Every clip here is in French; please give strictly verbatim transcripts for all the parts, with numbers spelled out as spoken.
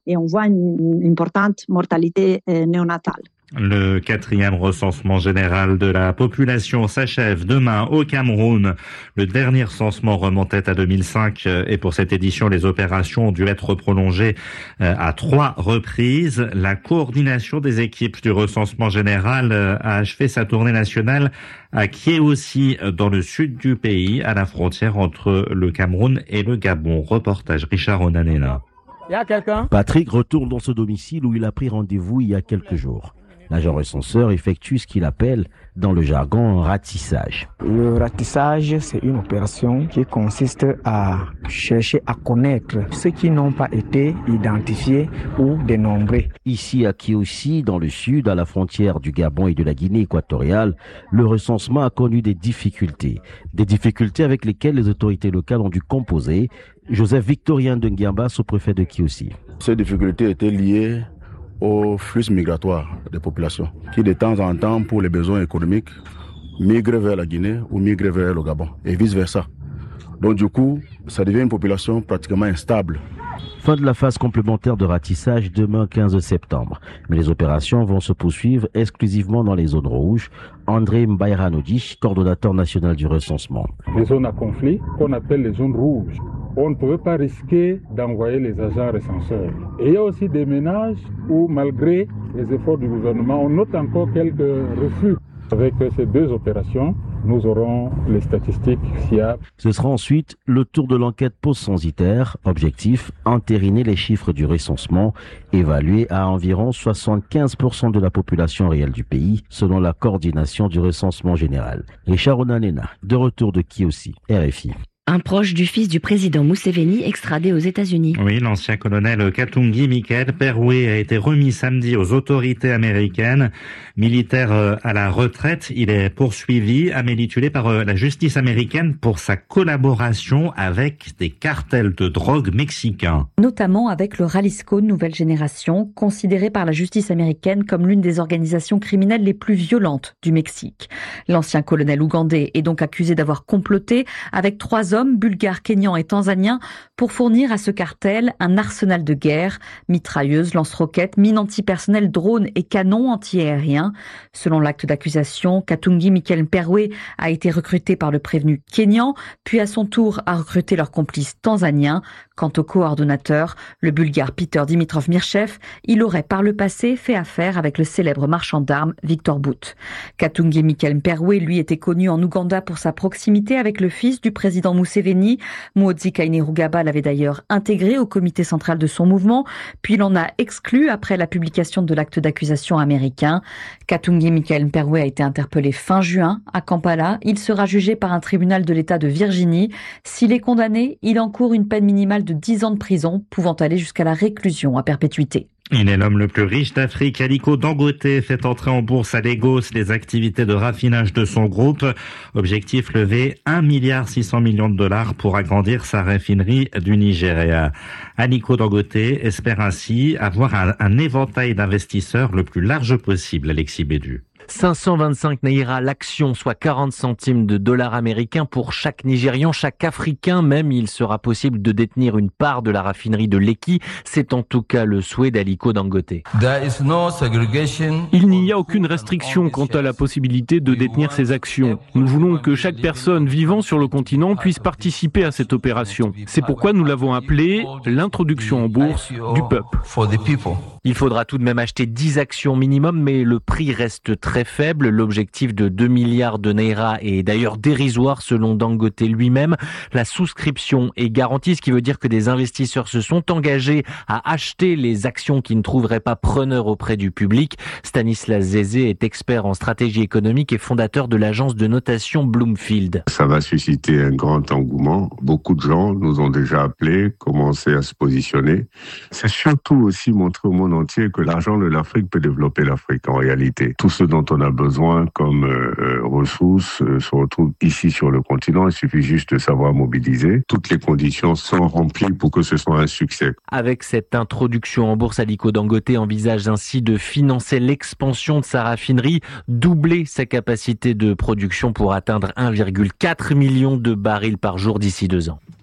et on voit une, une importante mortalité euh, néonatale. Le quatrième recensement général de la population s'achève demain au Cameroun. Le dernier recensement remontait à deux mille cinq et pour cette édition, les opérations ont dû être prolongées à trois reprises. La coordination des équipes du recensement général a achevé sa tournée nationale à Kiéossi, dans le sud du pays, à la frontière entre le Cameroun et le Gabon. Reportage Richard Onanena. Il y a quelqu'un ? Patrick retourne dans ce domicile où il a pris rendez-vous il y a quelques jours. L'agent recenseur effectue ce qu'il appelle, dans le jargon, un ratissage. Le ratissage, c'est une opération qui consiste à chercher à connaître ceux qui n'ont pas été identifiés ou dénombrés. Ici à Kiéossi, dans le sud, à la frontière du Gabon et de la Guinée équatoriale, le recensement a connu des difficultés. Des difficultés avec lesquelles les autorités locales ont dû composer. Joseph Victorien de Ngiamba, sous-préfet de Kiéossi. Ces difficultés étaient liées au flux migratoire des populations qui de temps en temps, pour les besoins économiques, migrent vers la Guinée ou migrent vers le Gabon et vice-versa. Donc du coup, ça devient une population pratiquement instable. Fin de la phase complémentaire de ratissage demain quinze septembre. Mais les opérations vont se poursuivre exclusivement dans les zones rouges. André Mbayranodi, coordonnateur national du recensement. Les zones à conflit, qu'on appelle les zones rouges. On ne peut pas risquer d'envoyer les agents recenseurs. Et il y a aussi des ménages où, malgré les efforts du gouvernement, on note encore quelques refus. Avec ces deux opérations, nous aurons les statistiques fiables. Ce sera ensuite le tour de l'enquête post-censitaire. Objectif, entériner les chiffres du recensement, évalués à environ soixante-quinze pour cent de la population réelle du pays, selon la coordination du recensement général. Richard Onanena, de retour de Kiéossi, R F I. Un proche du fils du président Museveni extradé aux États-Unis. Oui, l'ancien colonel Katungi Michael Perwe a été remis samedi aux autorités américaines. Militaire à la retraite, il est poursuivi, Amélie Tulé, par la justice américaine pour sa collaboration avec des cartels de drogue mexicains. Notamment avec le Jalisco Nouvelle Génération, considéré par la justice américaine comme l'une des organisations criminelles les plus violentes du Mexique. L'ancien colonel ougandais est donc accusé d'avoir comploté avec trois hommes, bulgares, kenyans et tanzaniens, pour fournir à ce cartel un arsenal de guerre, mitrailleuses, lance-roquettes, mines antipersonnelles, drones et canons antiaériens. Selon l'acte d'accusation, Katungi Michael Perwe a été recruté par le prévenu kényan, puis à son tour a recruté leur complice tanzanien. Quant au coordonnateur, le bulgare Peter Dimitrov Mirchev, il aurait par le passé fait affaire avec le célèbre marchand d'armes Victor Bout. Katungi Michael Perwe, lui, était connu en Ouganda pour sa proximité avec le fils du président Museveni. Muhoozi Kainerugaba l'avait d'ailleurs intégré au comité central de son mouvement, puis l'en a exclu après la publication de l'acte d'accusation américain. Katungi Michael Perwe a été interpellé fin juin à Kampala. Il sera jugé par un tribunal de l'État de Virginie. S'il est condamné, il encourt une peine minimale de dix ans de prison, pouvant aller jusqu'à la réclusion à perpétuité. Il est l'homme le plus riche d'Afrique. Aliko Dangote fait entrer en bourse à Lagos les activités de raffinage de son groupe. Objectif, lever un milliard six cents millions de dollars pour agrandir sa raffinerie du Nigeria. Aliko Dangote espère ainsi avoir un, un éventail d'investisseurs le plus large possible. Alexis Bédu. cinq cent vingt-cinq naira l'action, soit quarante centimes de dollars américains pour chaque Nigérian, chaque Africain même. Il sera possible de détenir une part de la raffinerie de Lekki. C'est en tout cas le souhait d'Aliko Dangote. Il n'y a aucune restriction quant à la possibilité de détenir ces actions. Nous voulons que chaque personne vivant sur le continent puisse participer à cette opération. C'est pourquoi nous l'avons appelée l'introduction en bourse du peuple. Il faudra tout de même acheter dix actions minimum, mais le prix reste très faible. L'objectif de deux milliards de naira est d'ailleurs dérisoire selon Dangote lui-même. La souscription est garantie, ce qui veut dire que des investisseurs se sont engagés à acheter les actions qui ne trouveraient pas preneur auprès du public. Stanislas Zézé est expert en stratégie économique et fondateur de l'agence de notation Bloomfield. Ça va susciter un grand engouement. Beaucoup de gens nous ont déjà appelés, commencé à se positionner. C'est surtout aussi montrer au monde entier que l'argent de l'Afrique peut développer l'Afrique en réalité. Tout ce dont on a besoin comme euh, ressources euh, se retrouve ici sur le continent. Il suffit juste de savoir mobiliser. Toutes les conditions sont remplies pour que ce soit un succès. Avec cette introduction en bourse, Aliko Dangote envisage ainsi de financer l'expansion de sa raffinerie, doubler sa capacité de production pour atteindre un virgule quatre million de barils par jour d'ici deux ans.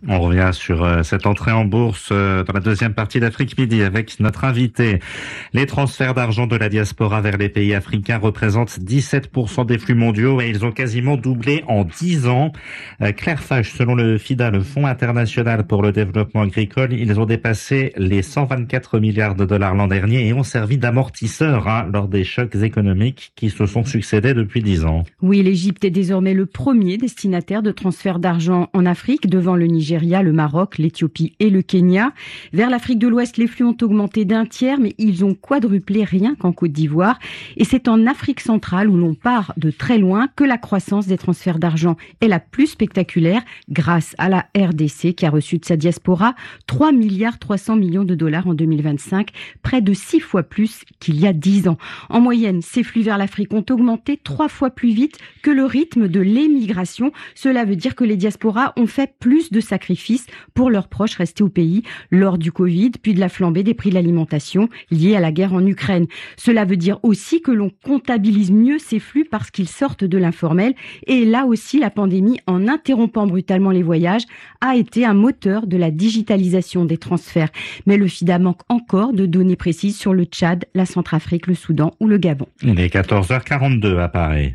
On revient sur euh, cette entrée en bourse euh, dans la deuxième partie d'Afrique Midi avec notre invité. Les transferts d'argent de la diaspora vers les pays africains représentent dix-sept pour cent des flux mondiaux et ils ont quasiment doublé en dix ans. Euh, Claire Fache, selon le FIDA, le Fonds international pour le développement agricole, ils ont dépassé les cent vingt-quatre milliards de dollars l'an dernier et ont servi d'amortisseur hein, lors des chocs économiques qui se sont succédés depuis dix ans. Oui, l'Égypte est désormais le premier destinataire de transferts d'argent en Afrique, devant le Nigeria, le Maroc, l'Éthiopie et le Kenya. Vers l'Afrique de l'Ouest, les flux ont augmenté d'un tiers, mais ils ont quadruplé rien qu'en Côte d'Ivoire. Et c'est en Afrique centrale, où l'on part de très loin, que la croissance des transferts d'argent est la plus spectaculaire, grâce à la R D C qui a reçu de sa diaspora trois milliards trois cents millions de dollars en deux mille vingt-cinq, près de six fois plus qu'il y a dix ans. En moyenne, ces flux vers l'Afrique ont augmenté trois fois plus vite que le rythme de l'émigration. Cela veut dire que les diasporas ont fait plus de sacrifices pour leurs proches restés au pays lors du Covid, puis de la flambée des prix de l'alimentation liée à la guerre en Ukraine. Cela veut dire aussi que l'on comptabilise mieux ces flux parce qu'ils sortent de l'informel. Et là aussi, la pandémie, en interrompant brutalement les voyages, a été un moteur de la digitalisation des transferts. Mais le FIDA manque encore de données précises sur le Tchad, la Centrafrique, le Soudan ou le Gabon. Il est quatorze heures quarante-deux à Paris.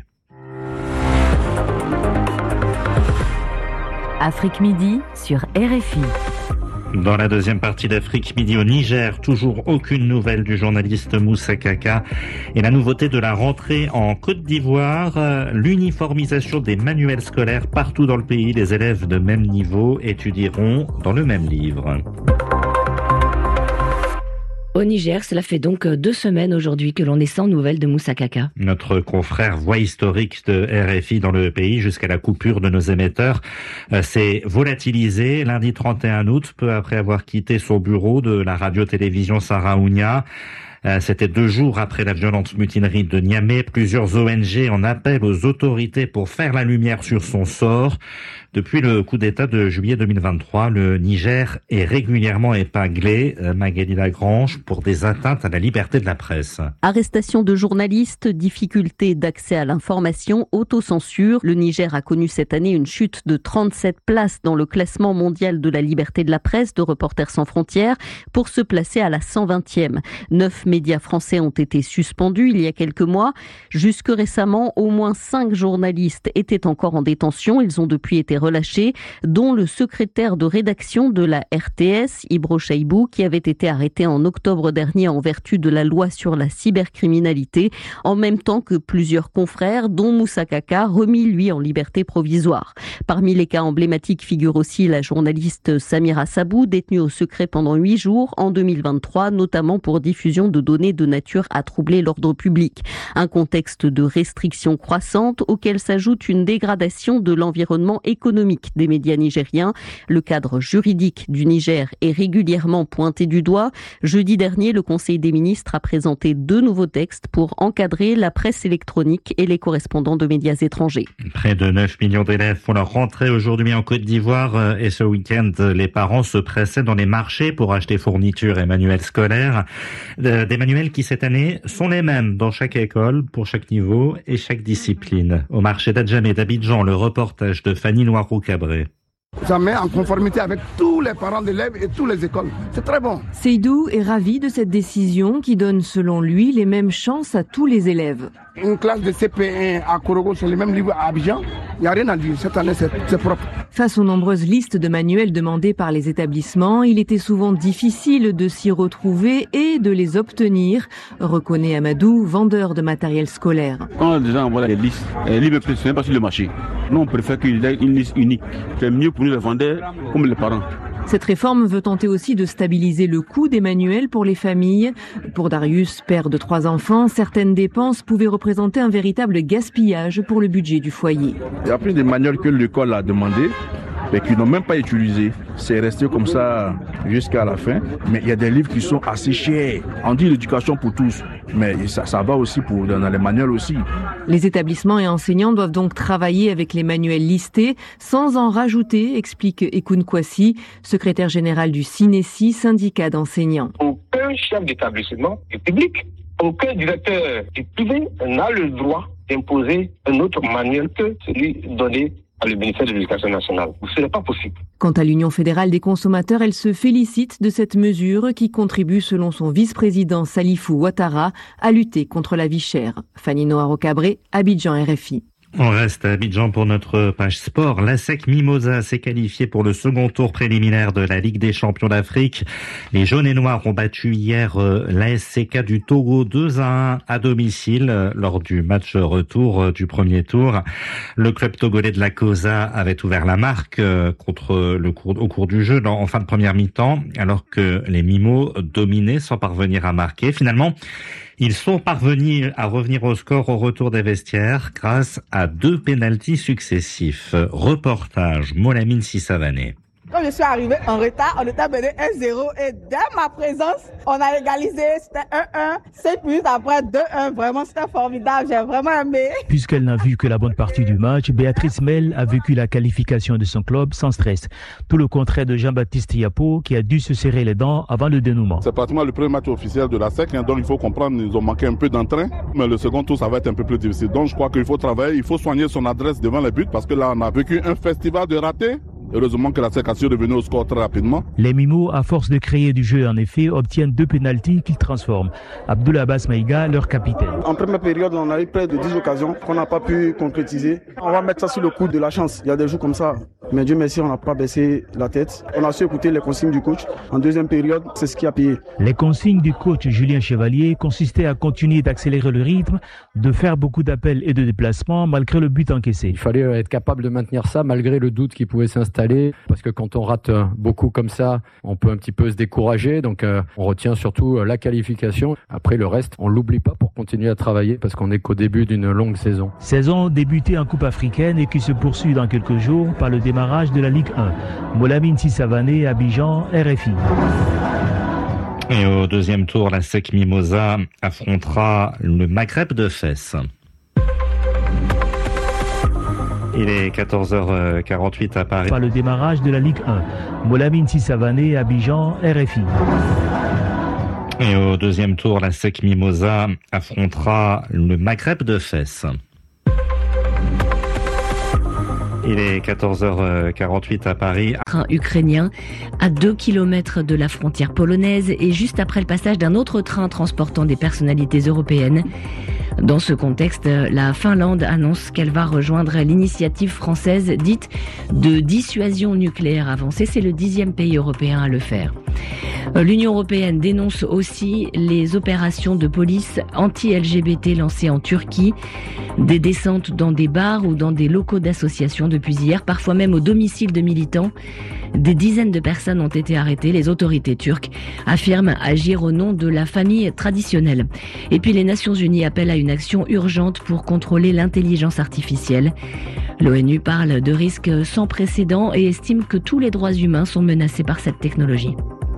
Afrique Midi sur R F I. Dans la deuxième partie d'Afrique Midi au Niger, toujours aucune nouvelle du journaliste Moussa Kaka. Et la nouveauté de la rentrée en Côte d'Ivoire, l'uniformisation des manuels scolaires partout dans le pays. Les élèves de même niveau étudieront dans le même livre. Au Niger, cela fait donc deux semaines aujourd'hui que l'on est sans nouvelles de Moussa Kaka. Notre confrère voix historique de R F I dans le pays jusqu'à la coupure de nos émetteurs euh, s'est volatilisé lundi trente et un août, peu après avoir quitté son bureau de la radio-télévision Saraounia. Euh, C'était deux jours après la violente mutinerie de Niamey. Plusieurs O N G en appellent aux autorités pour faire la lumière sur son sort. Depuis le coup d'État de juillet deux mille vingt-trois, le Niger est régulièrement épinglé, euh, Magali Lagrange, pour des atteintes à la liberté de la presse. Arrestation de journalistes, difficulté d'accès à l'information, autocensure. Le Niger a connu cette année une chute de trente-sept places dans le classement mondial de la liberté de la presse de Reporters sans frontières pour se placer à la cent vingtième. Neuf médias français ont été suspendus il y a quelques mois. Jusque récemment, au moins cinq journalistes étaient encore en détention. Ils ont depuis été relâchés, dont le secrétaire de rédaction de la R T S, Ibro Chaibou, qui avait été arrêté en octobre dernier en vertu de la loi sur la cybercriminalité, en même temps que plusieurs confrères, dont Moussa Kaka, remis lui en liberté provisoire. Parmi les cas emblématiques figure aussi la journaliste Samira Sabou, détenue au secret pendant huit jours en deux mille vingt-trois, notamment pour diffusion de données de nature à troubler l'ordre public. Un contexte de restrictions croissantes auquel s'ajoute une dégradation de l'environnement économique des médias nigériens. Le cadre juridique du Niger est régulièrement pointé du doigt. Jeudi dernier, le Conseil des ministres a présenté deux nouveaux textes pour encadrer la presse électronique et les correspondants de médias étrangers. Près de neuf millions d'élèves font leur rentrée aujourd'hui en Côte d'Ivoire et ce week-end, les parents se pressaient dans les marchés pour acheter fournitures et manuels scolaires. Des manuels qui, cette année, sont les mêmes dans chaque école, pour chaque niveau et chaque discipline. Au marché d'Adjamé d'Abidjan, le reportage de Fanny Noirot-Cabré. Ça met en conformité avec tous les parents d'élèves et toutes les écoles. C'est très bon. Seydou est ravi de cette décision qui donne, selon lui, les mêmes chances à tous les élèves. Une classe de C P un à Korogo sur les mêmes livres à Abidjan, il n'y a rien à dire. Cette année, c'est, c'est propre. Face aux nombreuses listes de manuels demandés par les établissements, il était souvent difficile de s'y retrouver et de les obtenir, reconnaît Amadou, vendeur de matériel scolaire. Quand les gens envoient les listes, les livres ne sont pas sur le marché. Nous, on préfère qu'il y ait une liste unique. C'est mieux pour nous les vendeurs comme les parents. Cette réforme veut tenter aussi de stabiliser le coût des manuels pour les familles. Pour Darius, père de trois enfants, certaines dépenses pouvaient représenter un véritable gaspillage pour le budget du foyer. Il y a plus de manuels que l'école a demandé, mais qui n'ont même pas utilisé. C'est resté comme ça jusqu'à la fin. Mais il y a des livres qui sont assez chers. On dit l'éducation pour tous, mais ça, ça va aussi pour dans les manuels aussi. Les établissements et enseignants doivent donc travailler avec les manuels listés sans en rajouter, explique Ekoun Kwasi, secrétaire général du SINESI, syndicat d'enseignants. Aucun chef d'établissement du public, aucun directeur du privé n'a le droit d'imposer un autre manuel que celui donné le ministère de l'Éducation nationale. Ce n'est pas possible. Quant à l'Union fédérale des consommateurs, elle se félicite de cette mesure qui contribue, selon son vice-président Salifou Ouattara, à lutter contre la vie chère. Fanny Noiro-Cabré, Abidjan, R F I. On reste à Abidjan pour notre page sport. L'A S E C Mimosa s'est qualifié pour le second tour préliminaire de la Ligue des champions d'Afrique. Les jaunes et noirs ont battu hier l'A S C K du Togo deux à un à domicile lors du match retour du premier tour. Le club togolais de la Cosa avait ouvert la marque contre le cours, au cours du jeu en fin de première mi-temps, alors que les Mimos dominaient sans parvenir à marquer. Finalement, ils sont parvenus à revenir au score au retour des vestiaires grâce à deux pénaltys successifs. Reportage Molamine Sissavané. Quand je suis arrivé en retard, on était mené un zéro et dès ma présence, on a égalisé, c'était un un. Sept minutes après, deux un. Vraiment, c'était formidable, j'ai vraiment aimé. Puisqu'elle n'a vu que la bonne partie du match, Béatrice Mel a vécu la qualification de son club sans stress. Tout le contraire de Jean-Baptiste Yapo qui a dû se serrer les dents avant le dénouement. C'est pratiquement le premier match officiel de la S E C, hein, donc il faut comprendre, ils ont manqué un peu d'entrain, mais le second tour, ça va être un peu plus difficile. Donc je crois qu'il faut travailler, il faut soigner son adresse devant les buts parce que là, on a vécu un festival de ratés. Heureusement que la S E C a su revenir au score très rapidement. Les Mimos, à force de créer du jeu, en effet, obtiennent deux pénaltys qu'ils transforment. Abdoul Abbas Maïga, leur capitaine. En première période, on a eu près de dix occasions qu'on n'a pas pu concrétiser. On va mettre ça sur le coup de la chance. Il y a des jours comme ça. Mais Dieu merci, on n'a pas baissé la tête. On a su écouter les consignes du coach. En deuxième période, c'est ce qui a payé. Les consignes du coach Julien Chevalier consistaient à continuer d'accélérer le rythme, de faire beaucoup d'appels et de déplacements malgré le but encaissé. Il fallait être capable de maintenir ça malgré le doute qui pouvait s'installer. Parce que quand on rate beaucoup comme ça, on peut un petit peu se décourager. Donc euh, on retient surtout la qualification. Après le reste, on l'oublie pas pour continuer à travailler parce qu'on n'est qu'au début d'une longue saison. Saison débutée en Coupe africaine et qui se poursuit dans quelques jours par le démarrage de la Ligue un. Molamine Sissavané, Abidjan, R F I. Et au deuxième tour, la S E C Mimosa affrontera le Maghreb de Fès. Il est quatorze heures quarante-huit à Paris. Par le démarrage de la Ligue un. Molamine Sissavané, Abidjan, R F I. Et au deuxième tour, la S E C Mimosa affrontera le Maghreb de Fès. Il est quatorze heures quarante-huit à Paris. Train ukrainien à deux kilomètres de la frontière polonaise et juste après le passage d'un autre train transportant des personnalités européennes. Dans ce contexte, la Finlande annonce qu'elle va rejoindre l'initiative française dite de dissuasion nucléaire avancée. C'est le dixième pays européen à le faire. L'Union européenne dénonce aussi les opérations de police anti-L G B T lancées en Turquie. Des descentes dans des bars ou dans des locaux d'associations depuis hier, parfois même au domicile de militants. Des dizaines de personnes ont été arrêtées. Les autorités turques affirment agir au nom de la famille traditionnelle. Et puis les Nations Unies appellent à une action urgente pour contrôler l'intelligence artificielle. L'ONU parle de risques sans précédent et estime que tous les droits humains sont menacés par cette technologie.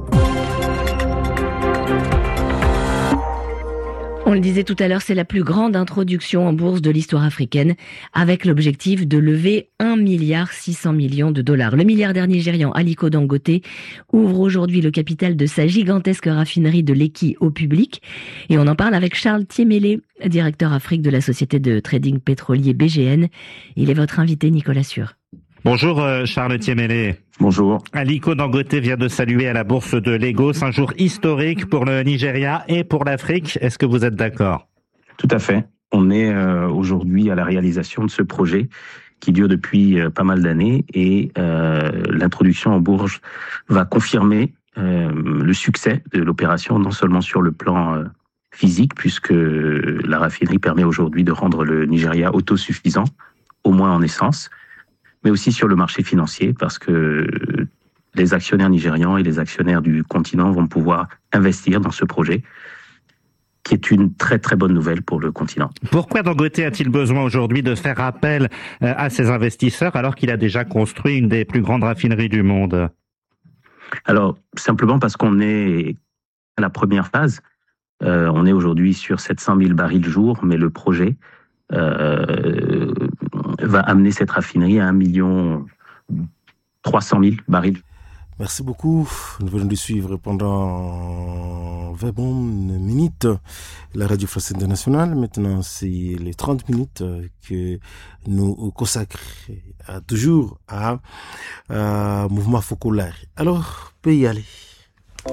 On le disait tout à l'heure, c'est la plus grande introduction en bourse de l'histoire africaine, avec l'objectif de lever un milliard six cents millions de dollars. Le milliardaire nigérian Aliko Dangote ouvre aujourd'hui le capital de sa gigantesque raffinerie de Lekki au public. Et on en parle avec Charles Thiemele, directeur Afrique de la société de trading pétrolier B G N. Il est votre invité, Nicolas Sûr. Bonjour Charles Thiemele. Bonjour. Aliko Dangote vient de saluer à la bourse de Lagos un jour historique pour le Nigeria et pour l'Afrique. Est-ce que vous êtes d'accord ? Tout à fait. On est euh, aujourd'hui à la réalisation de ce projet qui dure depuis euh, pas mal d'années et euh, l'introduction en bourse va confirmer euh, le succès de l'opération, non seulement sur le plan euh, physique, puisque la raffinerie permet aujourd'hui de rendre le Nigeria autosuffisant, au moins en essence, mais aussi sur le marché financier, parce que les actionnaires nigérians et les actionnaires du continent vont pouvoir investir dans ce projet, qui est une très très bonne nouvelle pour le continent. Pourquoi Dangote a-t-il besoin aujourd'hui de faire appel à ses investisseurs alors qu'il a déjà construit une des plus grandes raffineries du monde ? Alors, simplement parce qu'on est à la première phase. Euh, on est aujourd'hui sur sept cent mille barils jour, mais le projet euh, va amener cette raffinerie à un million trois cent mille barils. Merci beaucoup. Nous venons de suivre pendant vingt bonnes minutes. La radio France internationale, maintenant, c'est les trente minutes que nous consacrons à, toujours à, à Mouvement Focolaire. Alors, peut y aller.